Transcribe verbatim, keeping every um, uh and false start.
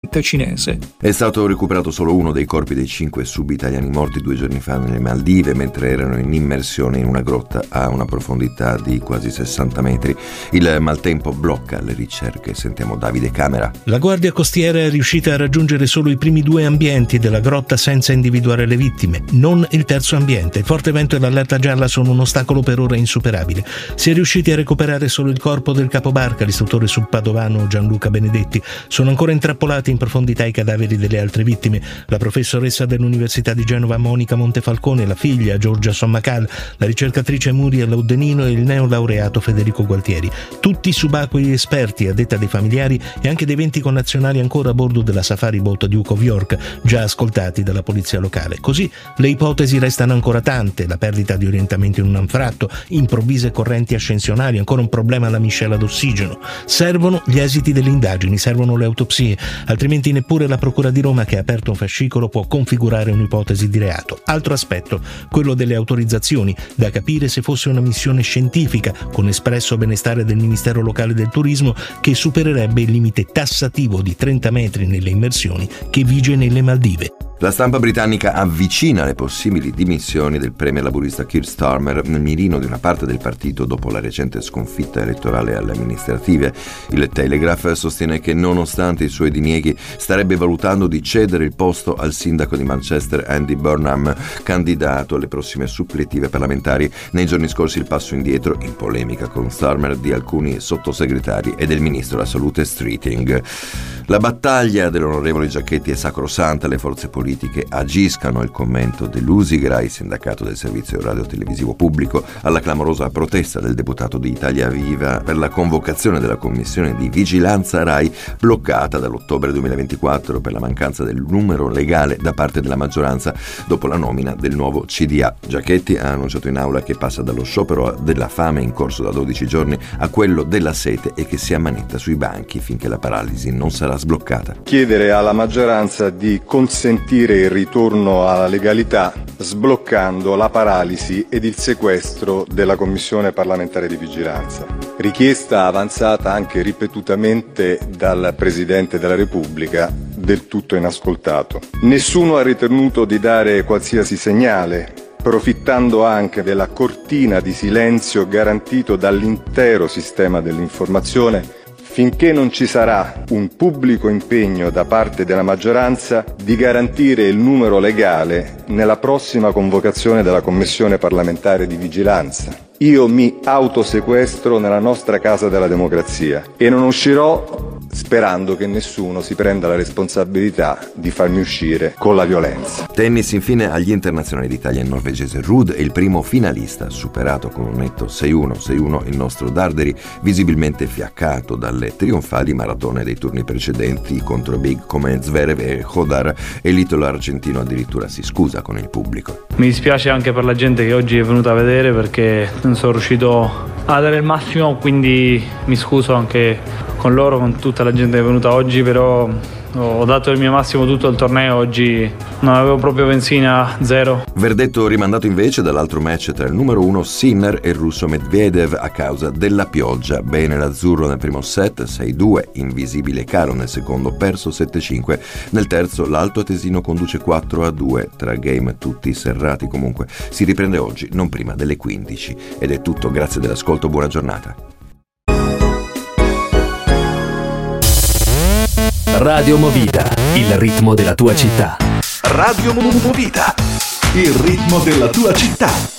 continente cinese. È stato recuperato solo uno dei corpi dei cinque sub-italiani morti due giorni fa nelle Maldive mentre erano in immersione in una grotta a una profondità di quasi sessanta metri. Il maltempo blocca le ricerche. Sentiamo Davide Camera. La Guardia Costiera è riuscita a raggiungere solo i primi due ambienti della grotta senza individuare le vittime, non il terzo ambiente. Il forte vento e l'allerta gialla sono un ostacolo per ora insuperabile. Si è riusciti a recuperare solo il corpo del capobarca, l'istruttore subpadovano Gianluca Benedetti. Sono ancora intrappolati in profondità i cadaveri delle altre vittime: la professoressa dell'Università di Genova Monica Montefalcone, la figlia Giorgia Sommacal, la ricercatrice Muriel Laudenino e il neolaureato Federico Gualtieri. Tutti subacquei esperti, a detta dei familiari e anche dei venti connazionali ancora a bordo della Safari Boat Duke of York, già ascoltati dalla polizia locale. Così le ipotesi restano ancora tante: la perdita di orientamento in un anfratto, improvvise correnti ascensionali, ancora un problema alla miscela d'ossigeno. Servono gli esiti delle indagini, servono le autopsie, altrimenti neppure la Procura di Roma, che ha aperto un fascicolo, può configurare un'ipotesi di reato. Altro aspetto, quello delle autorizzazioni, da capire se fosse una missione scientifica con espresso benestare del Ministero Locale del Turismo, che supererebbe il limite tassativo di trenta metri nelle immersioni che vige nelle Maldive. La stampa britannica avvicina le possibili dimissioni del premier laburista Keir Starmer nel mirino di una parte del partito dopo la recente sconfitta elettorale alle amministrative. Il Telegraph sostiene che, nonostante i suoi dinieghi, starebbe valutando di cedere il posto al sindaco di Manchester Andy Burnham, candidato alle prossime suppletive parlamentari. Nei giorni scorsi il passo indietro, in polemica con Starmer, di alcuni sottosegretari e del ministro della salute Streeting. La battaglia dell'onorevole Giachetti è sacrosanta, le forze politiche agiscano. Il commento dell'Usigrai, sindacato del servizio radiotelevisivo pubblico, alla clamorosa protesta del deputato di Italia Viva per la convocazione della commissione di vigilanza Rai, bloccata dall'ottobre duemilaventiquattro per la mancanza del numero legale da parte della maggioranza dopo la nomina del nuovo C D A. Giachetti ha annunciato in aula che passa dallo sciopero della fame in corso da dodici giorni a quello della sete e che si ammanetta sui banchi finché la paralisi non sarà sbloccata. Chiedere alla maggioranza di consentire il ritorno alla legalità sbloccando la paralisi ed il sequestro della Commissione parlamentare di vigilanza. Richiesta avanzata anche ripetutamente dal Presidente della Repubblica, del tutto inascoltato. Nessuno ha ritenuto di dare qualsiasi segnale, approfittando anche della cortina di silenzio garantito dall'intero sistema dell'informazione, finché non ci sarà un pubblico impegno da parte della maggioranza di garantire il numero legale nella prossima convocazione della Commissione parlamentare di vigilanza. Io mi autosequestro nella nostra casa della democrazia e non uscirò sperando che nessuno si prenda la responsabilità di farmi uscire con la violenza. Tennis infine. Agli internazionali d'Italia il norvegese Ruud è il primo finalista, superato con un netto sei uno sei uno il nostro Darderi, visibilmente fiaccato dalle trionfali maratone dei turni precedenti contro big come Zverev e Hodar, e l'italo argentino addirittura si scusa con il pubblico. Mi dispiace anche per la gente che oggi è venuta a vedere, perché non sono riuscito a dare il massimo, quindi mi scuso anche con loro, con tutta la gente che è venuta oggi, però ho dato il mio massimo tutto il torneo. Oggi non avevo proprio benzina, zero. Verdetto rimandato invece dall'altro match tra il numero uno Sinner e il russo Medvedev a causa della pioggia. Bene l'azzurro nel primo set, sei due, invisibile caro nel secondo, perso sette cinque. Nel terzo l'alto atesino conduce quattro a due, tra game tutti serrati. Comunque si riprende oggi non prima delle quindici. Ed è tutto, grazie dell'ascolto, buona giornata. Radio Movida, il ritmo della tua città. Radio Movida, il ritmo della tua città.